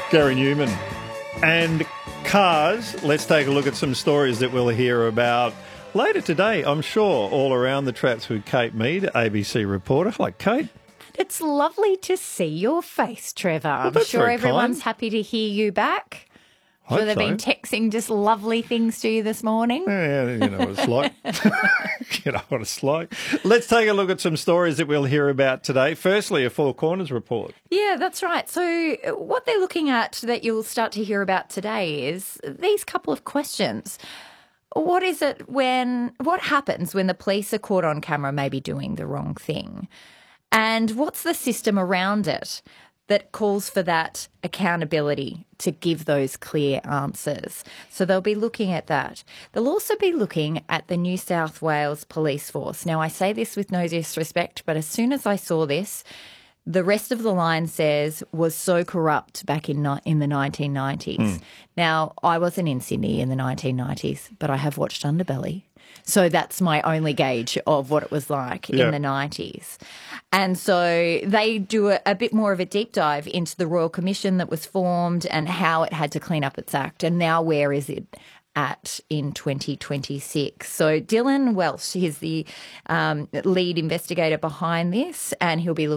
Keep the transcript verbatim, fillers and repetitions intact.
Gary Newman. And cars, let's take a look at some stories that we'll hear about later today, I'm sure, all around the traps with Kate Mead, A B C reporter. Hi, Kate. It's lovely to see your face, Trevor. Well, I'm that's sure very everyone's kind. happy to hear you back. Hope Sure they've so. been texting just lovely things to you this morning. Yeah, you know what it's like. You know what it's like. Let's take a look at some stories that we'll hear about today. Firstly, a Four Corners report. Yeah, that's right. So what they're looking at that you'll start to hear about today is these couple of questions. What is it when, what happens when the police are caught on camera maybe doing the wrong thing? And what's the system around it that calls for that accountability to give those clear answers? So they'll be looking at that. They'll also be looking at the New South Wales Police Force. Now, I say this with no disrespect, but as soon as I saw this, the rest of the line says was so corrupt back in ni- in the nineteen nineties. Mm. Now, I wasn't in Sydney in the nineteen nineties, but I have watched Underbelly. So that's my only gauge of what it was like Yeah. in the nineties. And so they do a, a bit more of a deep dive into the Royal Commission that was formed and how it had to clean up its act. And now where is it at in twenty twenty-six? So Dylan Welsh is the um, lead investigator behind this, and he'll be looking